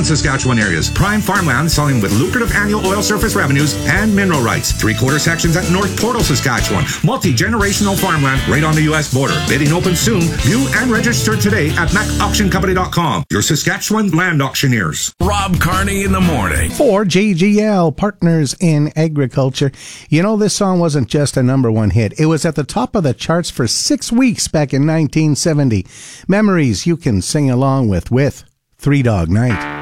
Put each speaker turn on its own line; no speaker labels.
Saskatchewan areas. Prime farmland selling with lucrative annual oil surface revenues and mineral rights. 3/4 sections at North Portal, Saskatchewan. Multi-generational farmland right on the U.S. border. Bidding open soon. View and register today at macauctioncompany.com. Your Saskatchewan land auctioneers.
Rob Carney in the morning.
For JGL, Partners in Agriculture. You know, this song wasn't just a number one hit. It was at the top of the charts for 6 weeks back in 1970. Memories you can sing along with Three Dog Night.